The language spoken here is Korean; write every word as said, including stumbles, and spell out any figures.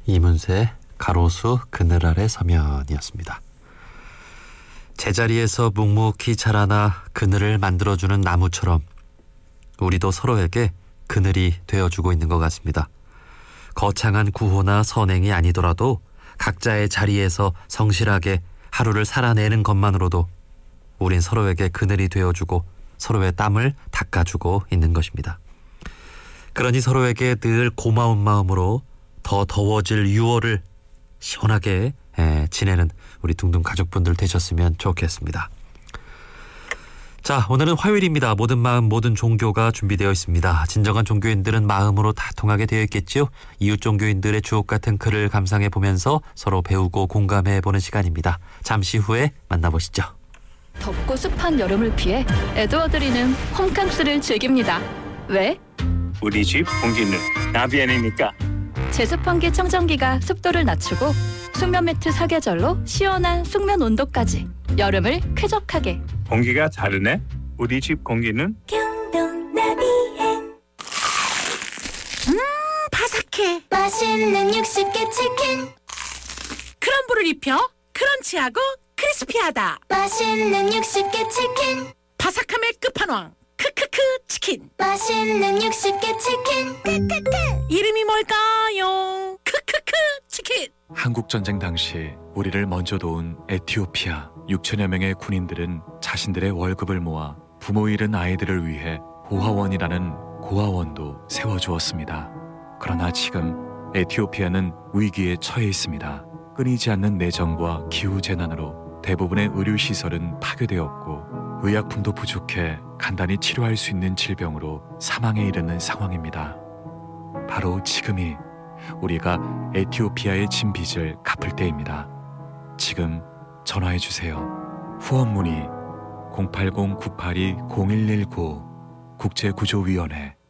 이문세의 가로수 그늘 아래 서면이었습니다. 제자리에서 묵묵히 자라나 그늘을 만들어주는 나무처럼 우리도 서로에게 그늘이 되어주고 있는 것 같습니다. 거창한 구호나 선행이 아니더라도 각자의 자리에서 성실하게 하루를 살아내는 것만으로도 우린 서로에게 그늘이 되어주고 서로의 땀을 닦아주고 있는 것입니다. 그러니 서로에게 늘 고마운 마음으로 더 더워질 유월을 시원하게 에, 지내는 우리 둥둥 가족분들 되셨으면 좋겠습니다. 자, 오늘은 화요일입니다. 모든 마음 모든 종교가 준비되어 있습니다. 진정한 종교인들은 마음으로 다 통하게 되어 있겠지요. 이웃 종교인들의 주옥 같은 글을 감상해 보면서 서로 배우고 공감해 보는 시간입니다. 잠시 후에 만나보시죠. 덥고 습한 여름을 피해 에드워드리는 홈캉스를 즐깁니다. 왜? 우리 집 공기는 나비엔이니까. 제습환기 청정기가 습도를 낮추고 숙면 매트 사계절로 시원한 숙면 온도까지 여름을 쾌적하게. 공기가 다르네. 우리 집 공기는 경동 나비엔. 음 바삭해. 맛있는 육십 개 치킨. 크럼블을 입혀 크런치하고 크리스피하다. 맛있는 육십 개 치킨. 바삭함의 끝판왕 크크크 치킨. 맛있는 육십 개 치킨. 크크크. 이름이 뭘까요? 크크크 치킨. 한국전쟁 당시 우리를 먼저 도운 에티오피아 육천여 명의 군인들은 자신들의 월급을 모아 부모 잃은 아이들을 위해 고아원이라는 고아원도 세워주었습니다. 그러나 지금 에티오피아는 위기에 처해 있습니다. 끊이지 않는 내정과 기후재난으로 대부분의 의료시설은 파괴되었고 의약품도 부족해 간단히 치료할 수 있는 질병으로 사망에 이르는 상황입니다. 바로 지금이 우리가 에티오피아의 진 빚을 갚을 때입니다. 지금 전화해주세요. 후원 문의 공팔공 구팔이 공일일구 국제구조위원회.